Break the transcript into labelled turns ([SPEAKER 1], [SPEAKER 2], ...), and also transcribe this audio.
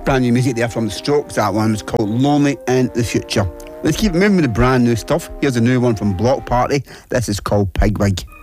[SPEAKER 1] brand new music there from The Strokes. That one was called Lonely in the Future. Let's keep moving with the brand new stuff. Here's a new one from Block Party. This is called Pigwig.